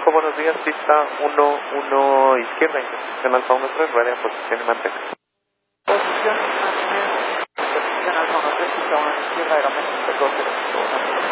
Bajo, buenos días, pista 1 izquierda, intersección Alfa 1-3, radio, posición y manteca. Posición Alfa 1-3, pista 1 izquierda, aerométrico 12.